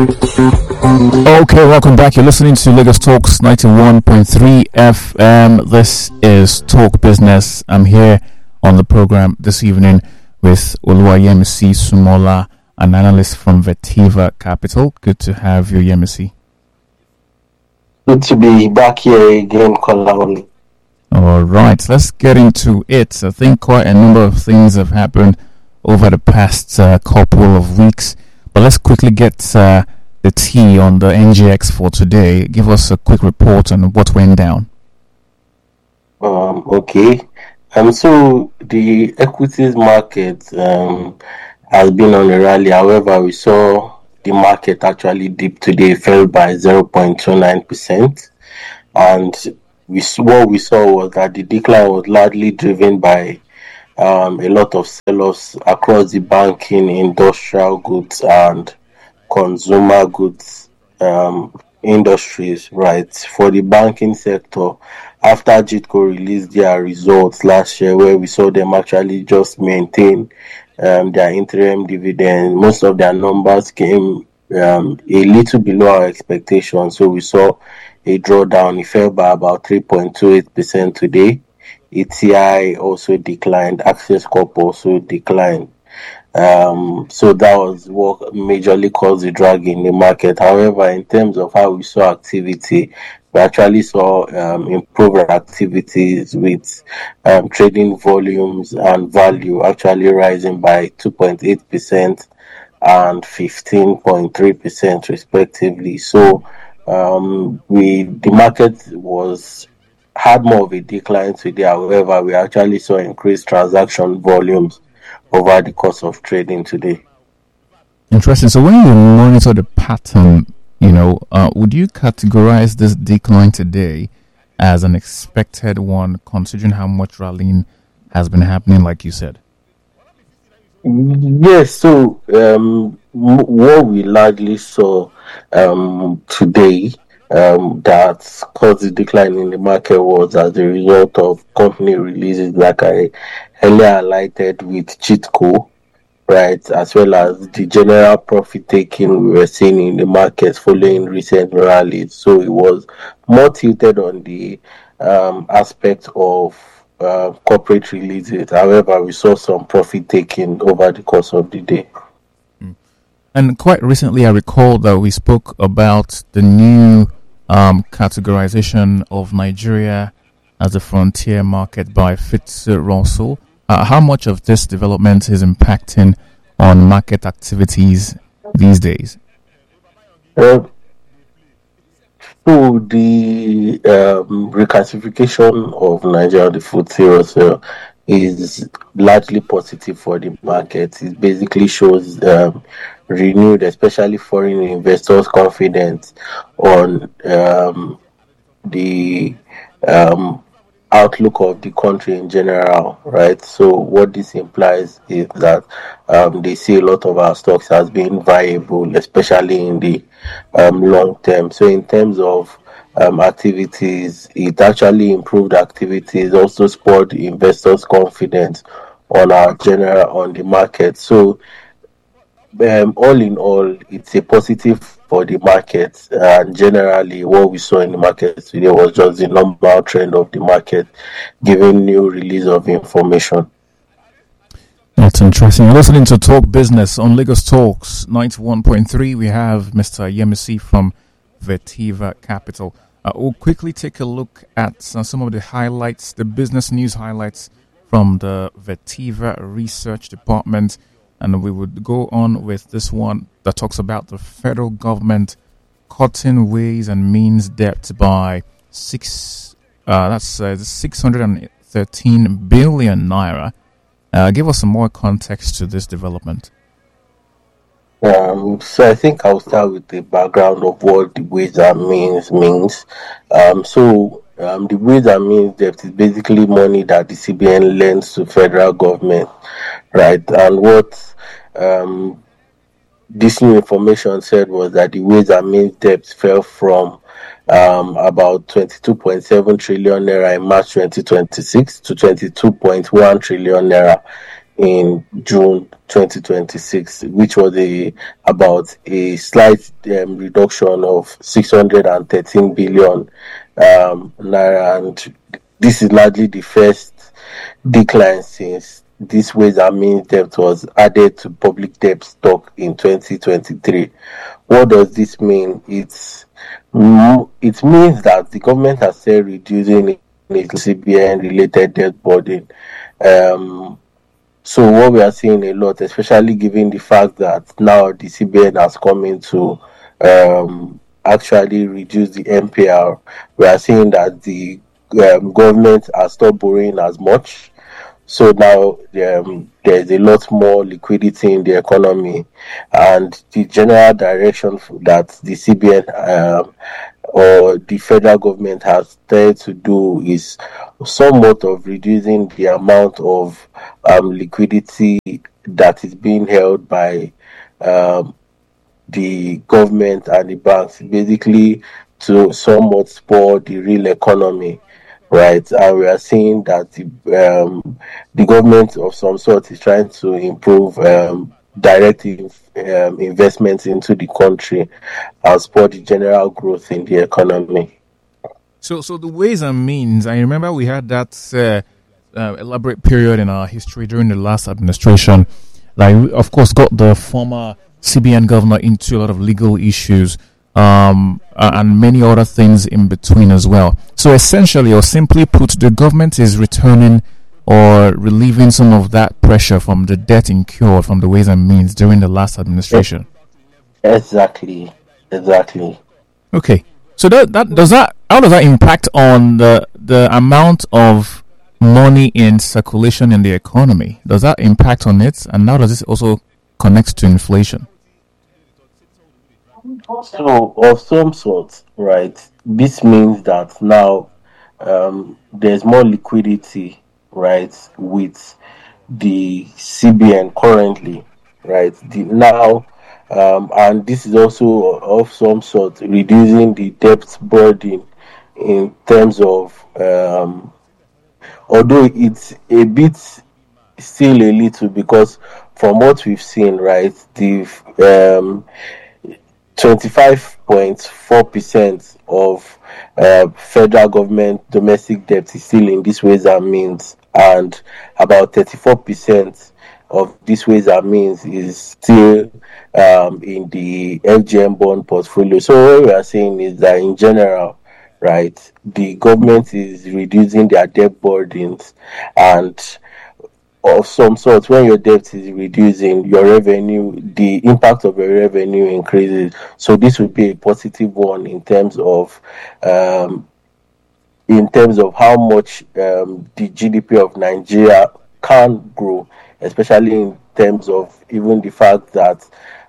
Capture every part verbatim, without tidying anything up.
Okay, welcome back. You're listening to Lagos Talks ninety-one point three F M. This is Talk Business. I'm here on the program this evening with Oluwayemisi Sumola, an analyst from Vertiva Capital. Good to have you, Yemisi. Good to be back here again, Kolawole. All right, let's get into it. I think quite a number of things have happened over the past uh, couple of weeks, but let's quickly get uh, the tea on the N G X for today. Give us a quick report on what went down. Um, okay. Um, so the equities market um, has been on a rally. However, we saw the market actually dip today, fell by zero point two nine percent. And we what we saw was that the decline was largely driven by um, a lot of sell-offs across the banking, industrial goods, and consumer goods um, industries, right? For the banking sector, after JITCO released their results last year, where we saw them actually just maintain um, their interim dividend, most of their numbers came um, a little below our expectations. So we saw a drawdown. It fell by about three point two eight percent today. A T I also declined. Access Corp also declined. Um, so that was what majorly caused the drag in the market. However, in terms of how we saw activity, we actually saw um, improved activities with um, trading volumes and value actually rising by two point eight percent and fifteen point three percent respectively. So um, we the market was had more of a decline today. However, we actually saw increased transaction volumes over the course of trading today. Interesting. So when you monitor the pattern, you know, uh, would you categorize this decline today as an expected one, considering how much rallying has been happening, like you said? Yes. So um, what we largely saw um, today um, that caused the decline in the market was as a result of company releases, like I earlier highlighted with JITCO, right, as well as the general profit taking we were seeing in the markets following recent rallies. So it was more tilted on the um, aspect of uh, corporate releases. However, we saw some profit taking over the course of the day. And quite recently, I recall that we spoke about the new um, categorization of Nigeria as a frontier market by Fitz Russell. Uh, how much of this development is impacting on market activities these days? Uh, so the um, reclassification of Nigeria, the F T S E Russell, is largely positive for the market. It basically shows um, renewed, especially foreign investors' confidence on um, the um, outlook of the country in general, right? So what this implies is that um, they see a lot of our stocks as being viable, especially in the um, long term. So in terms of um, activities, it actually improved activities, also spurred investors' confidence on our general on the market. So um, all in all, it's a positive for the market. And generally, what we saw in the market today was just the normal trend of the market, giving new release of information. That's interesting. You're listening to Talk Business on Lagos Talks ninety-one point three. We have Mister Yemisi from Vertiva Capital. Uh, we'll quickly take a look at uh, some of the highlights, the business news highlights from the Vertiva Research Department. And we would go on with this one that talks about the federal government cutting ways and means debt by six. Uh, that's uh, six hundred thirteen billion naira. Uh, give us some more context to this development. Um, so I think I'll start with the background of what the ways and means means. Um, so um, the ways and means debt is basically money that the C B N lends to federal government, right? And what um, this new information said was that the ways and means debt fell from um, about twenty-two point seven trillion naira in March twenty twenty-six to twenty-two point one trillion naira in June twenty twenty-six, which was a about a slight um, reduction of six hundred thirteen billion um, naira, and this is largely the first decline since this Ways and Means debt was added to public debt stock in twenty twenty-three. What does this mean? It's it means that the government has started reducing its C B N related debt burden. Um, so what we are seeing a lot, especially given the fact that now the C B N has come in to um, actually reduce the M P R, we are seeing that the um, government has stopped borrowing as much. So now um, there's a lot more liquidity in the economy, and the general direction that the C B N um, or the federal government has tried to do is somewhat of reducing the amount of um, liquidity that is being held by um, the government and the banks, basically to somewhat spur the real economy. Right, and we are seeing that the, um, the government of some sort is trying to improve um, direct inf- um, investments into the country and support the general growth in the economy. So, so the Ways and Means, I remember we had that uh, uh, elaborate period in our history during the last administration. Like, we, of course, got the former C B N governor into a lot of legal issues. Um, uh, and many other things in between as well. So essentially, or simply put, the government is returning or relieving some of that pressure from the debt incurred from the Ways and Means during the last administration. Exactly, exactly. Okay, so that that does that how does that impact on the the amount of money in circulation in the economy? Does that impact on it, and how does this also connect to inflation? So, of some sort, right, this means that now um, there's more liquidity, right, with the C B N currently, right, the, now, um, and this is also of some sort reducing the debt burden in terms of, um, although it's a bit still a little, because from what we've seen, right, the um, twenty-five point four percent of uh, federal government domestic debt is still in these Ways and Means, and about thirty-four percent of these Ways and Means is still um, in the F G M bond portfolio. So what we are saying is that in general, right, the government is reducing their debt burdens, and of some sort, when your debt is reducing, your revenue, the impact of your revenue increases. So this would be a positive one in terms of, um, in terms of how much um, the G D P of Nigeria can grow, especially in terms of even the fact that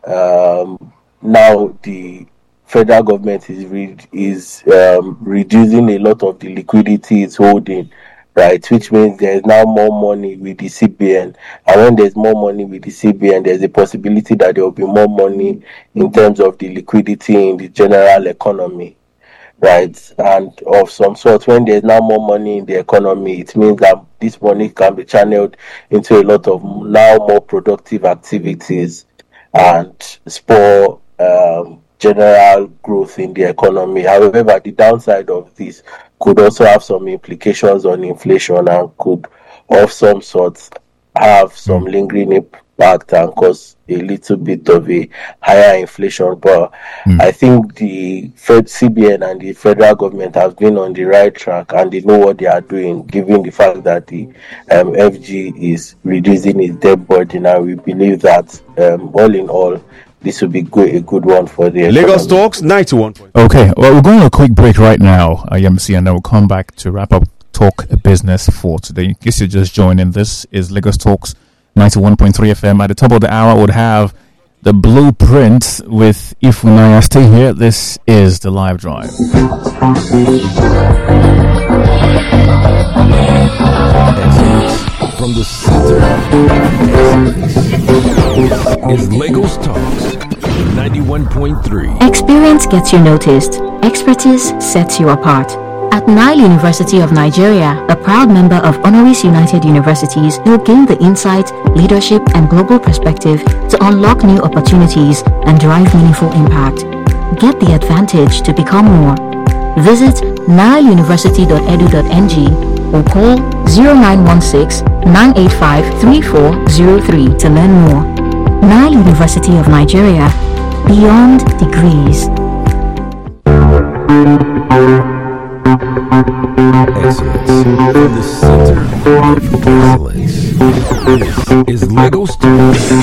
um, now the federal government is re- is um, reducing a lot of the liquidity it's holding. Right, which means there's now more money with the C B N, and when there's more money with the C B N, there's a possibility that there will be more money in terms of the liquidity in the general economy, right? And of some sort, when there's now more money in the economy, it means that this money can be channeled into a lot of now more productive activities and spur um, general growth in the economy. However, the downside of this could also have some implications on inflation and could, of some sort, have some lingering impact and cause a little bit of a higher inflation. But mm. I think the Fed, C B N and the federal government have been on the right track, and they know what they are doing, given the fact that the um, F G is reducing its debt burden, and we believe that um, all in all, this will be good, a good one for the Lagos Talks ninety-one. Okay, well, we're going on a quick break right now, I M C, and then we'll come back to wrap up Talk Business for today. In case you're just joining, this is Lagos Talks ninety-one point three F M. At the top of the hour, we'll have the Blueprint with Ifunanya. Stay here. This is the live drive. From the center is Lagos Talks ninety-one point three. Experience gets you noticed. Expertise sets you apart. At Nile University of Nigeria, a proud member of Honoris United Universities, you'll gain the insight, leadership, and global perspective to unlock new opportunities and drive meaningful impact. Get the advantage to become more. Visit nile university dot e d u dot n g or call zero nine one six, nine eight five, three four zero three to learn more. Nile University of Nigeria, beyond degrees. Excellence from the center of excellence. This is Lagos Talks.